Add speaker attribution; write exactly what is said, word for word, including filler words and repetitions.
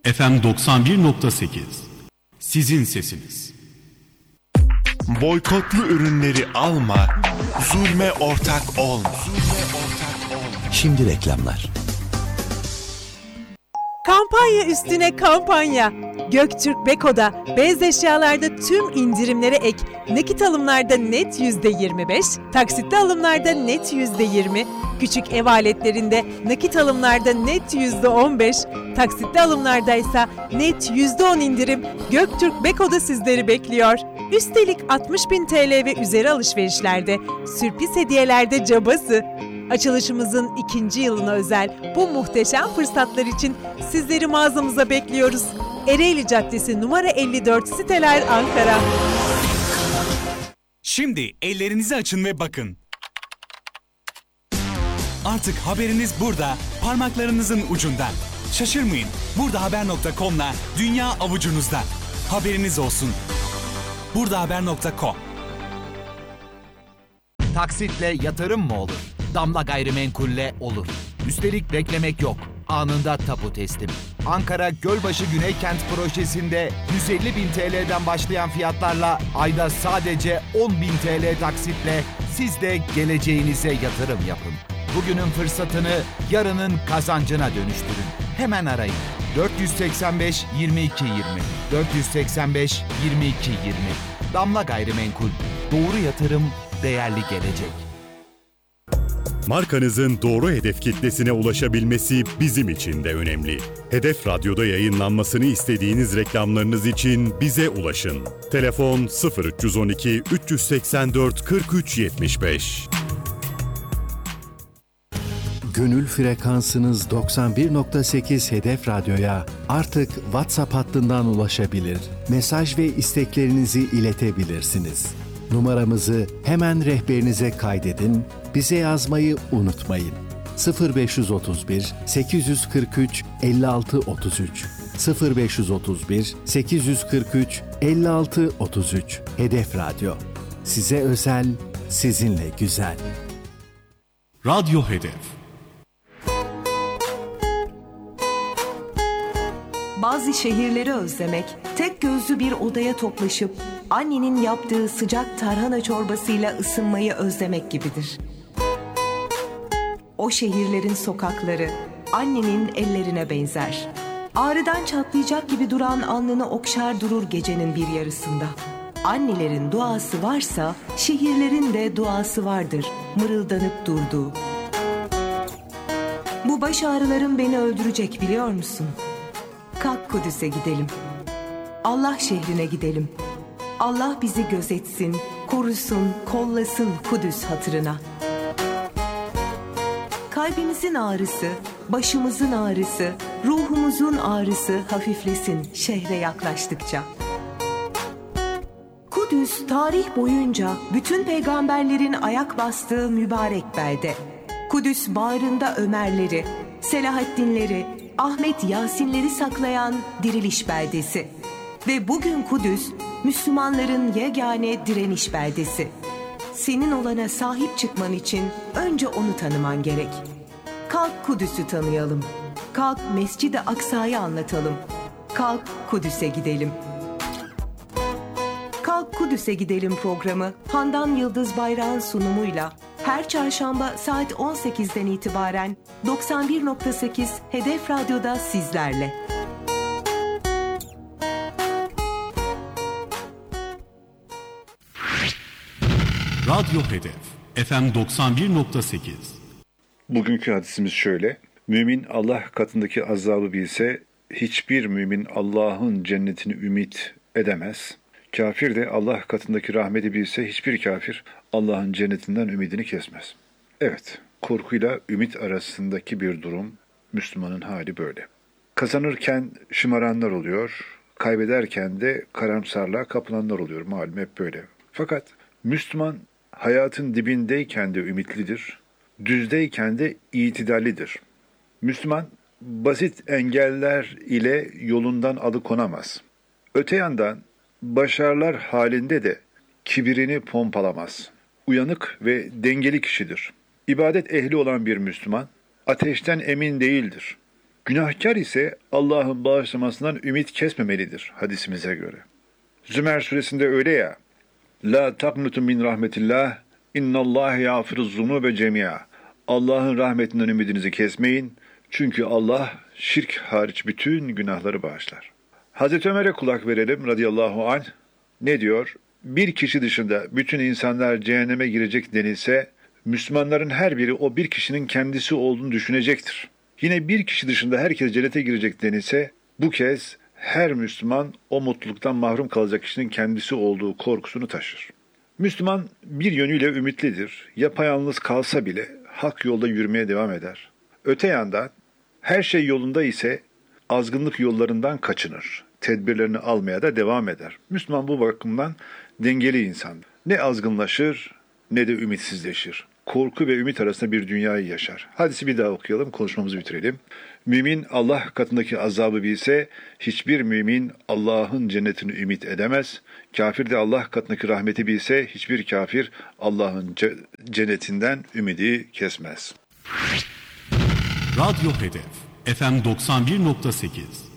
Speaker 1: F M doksan bir nokta sekiz. Sizin sesiniz.
Speaker 2: Boykotlu ürünleri alma, zulme ortak olma.
Speaker 3: Şimdi reklamlar.
Speaker 4: Kampanya üstüne kampanya. Göktürk Beko'da beyaz eşyalarda tüm indirimlere ek, nakit alımlarda net yüzde yirmi beş, taksitli alımlarda net yüzde yirmi, küçük ev aletlerinde nakit alımlarda net yüzde on beş, taksitli alımlarda ise net yüzde on indirim Göktürk Beko'da sizleri bekliyor. Üstelik altmış bin T L ve üzeri alışverişlerde, sürpriz hediyelerde cabası. Açılışımızın ikinci yılına özel bu muhteşem fırsatlar için sizleri mağazamıza bekliyoruz. Ereğli Caddesi numara elli dört, Siteler, Ankara.
Speaker 5: Şimdi ellerinizi açın ve bakın. Artık haberiniz burada, parmaklarınızın ucunda. Şaşırmayın, burdahaber nokta com'la dünya avucunuzda. Haberiniz olsun. burdahaber nokta com.
Speaker 6: Taksitle yatırım mı olur? Damla Gayrimenkul'le olur. Üstelik beklemek yok. Anında tapu teslim. Ankara Gölbaşı Güneykent projesinde yüz elli bin T L'den başlayan fiyatlarla ayda sadece on bin T L taksitle siz de geleceğinize yatırım yapın. Bugünün fırsatını yarının kazancına dönüştürün. Hemen arayın. dört yüz seksen beş yirmi iki yirmi dört yüz seksen beş yirmi iki yirmi. Damla Gayrimenkul. Doğru yatırım, değerli gelecek.
Speaker 7: Markanızın doğru hedef kitlesine ulaşabilmesi bizim için de önemli. Hedef Radyo'da yayınlanmasını istediğiniz reklamlarınız için bize ulaşın. Telefon sıfır üç on iki üç seksen dört kırk üç yetmiş beş.
Speaker 3: Gönül frekansınız doksan bir nokta sekiz Hedef Radyo'ya artık WhatsApp hattından ulaşabilir, mesaj ve isteklerinizi iletebilirsiniz. Numaramızı hemen rehberinize kaydedin, bize yazmayı unutmayın. sıfır beş otuz bir sekiz kırk üç elli altı otuz üç sıfır beş otuz bir sekiz kırk üç elli altı otuz üç. Hedef Radyo. Size özel, sizinle güzel.
Speaker 1: Radyo Hedef.
Speaker 8: Bazı şehirleri özlemek, tek gözlü bir odaya toplaşıp annenin yaptığı sıcak tarhana çorbasıyla ısınmayı özlemek gibidir. O şehirlerin sokakları annenin ellerine benzer. Ağrıdan çatlayacak gibi duran alnını okşar durur gecenin bir yarısında. Annelerin duası varsa şehirlerin de duası vardır, mırıldanıp durduğu. Bu baş ağrılarım beni öldürecek biliyor musun? Kalk Kudüs'e gidelim. Allah şehrine gidelim. Allah bizi gözetsin, korusun, kollasın Kudüs hatırına. Kalbimizin ağrısı, başımızın ağrısı, ruhumuzun ağrısı hafiflesin şehre yaklaştıkça. Kudüs tarih boyunca bütün peygamberlerin ayak bastığı mübarek belde. Kudüs bağrında Ömerleri, Selahaddinleri, Ahmet Yasinleri saklayan diriliş beldesi. Ve bugün Kudüs, Müslümanların yegane direniş beldesi. Senin olana sahip çıkman için önce onu tanıman gerek. Kalk Kudüs'ü tanıyalım. Kalk Mescid-i Aksa'yı anlatalım. Kalk Kudüs'e gidelim. Kalk Kudüs'e gidelim programı Handan Yıldız Bayrak'ın sunumuyla her çarşamba saat on sekizden itibaren doksan bir nokta sekiz Hedef Radyo'da sizlerle.
Speaker 1: Radyo Hedef. F M doksan bir nokta sekiz.
Speaker 9: Bugünkü hadisimiz şöyle. Mümin Allah katındaki azabı bilse hiçbir mümin Allah'ın cennetini ümit edemez. Kafir de Allah katındaki rahmeti bilse hiçbir kafir Allah'ın cennetinden ümidini kesmez. Evet, korkuyla ümit arasındaki bir durum, Müslümanın hali böyle. Kazanırken şımaranlar oluyor, kaybederken de karamsarlığa kapılanlar oluyor. Malum hep böyle. Fakat Müslüman hayatın dibindeyken de ümitlidir, düzdeyken de itidallidir. Müslüman basit engeller ile yolundan alıkonamaz. Öte yandan başarılar halinde de kibirini pompalamaz. Uyanık ve dengeli kişidir. İbadet ehli olan bir Müslüman ateşten emin değildir. Günahkar ise Allah'ın bağışlamasından ümit kesmemelidir hadisimize göre. Zümer suresinde öyle ya. La taknutu min rahmetillah innallâhe yağfiruz zunûbe cemî'a. Allah'ın rahmetinden ümidinizi kesmeyin. Çünkü Allah şirk hariç bütün günahları bağışlar. Hazreti Ömer'e kulak verelim radıyallahu anh. Ne diyor? Bir kişi dışında bütün insanlar cehenneme girecek denilse, Müslümanların her biri o bir kişinin kendisi olduğunu düşünecektir. Yine bir kişi dışında herkes cennete girecek denilse, bu kez her Müslüman o mutluluktan mahrum kalacak kişinin kendisi olduğu korkusunu taşır. Müslüman bir yönüyle ümitlidir. Yapayalnız kalsa bile hak yolda yürümeye devam eder. Öte yandan her şey yolunda ise azgınlık yollarından kaçınır. Tedbirlerini almaya da devam eder. Müslüman bu bakımdan dengeli insan. Ne azgınlaşır ne de ümitsizleşir. Korku ve ümit arasında bir dünyayı yaşar. Hadisi bir daha okuyalım, konuşmamızı bitirelim. Mümin Allah katındaki azabı bilse hiçbir mümin Allah'ın cennetini ümit edemez. Kafir de Allah katındaki rahmeti bilse hiçbir kafir Allah'ın ce- cennetinden ümidi kesmez.
Speaker 1: Radyo Hedef F M doksan bir nokta sekiz